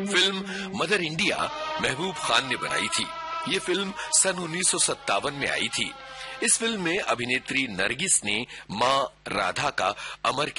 Film mother India Mehboob Khan ने बनाई थी। ये फिल्म सन 1957 में आई थी। इस फिल्म में अभिनेत्री नरगिस ने मां राधा का अमर